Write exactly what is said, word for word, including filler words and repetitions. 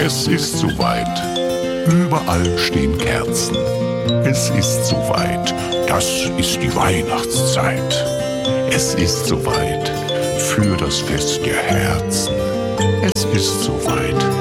Es ist soweit. Überall stehen Kerzen. Es ist soweit. Das ist die Weihnachtszeit. Es ist soweit für das Fest der Herzen. Es ist soweit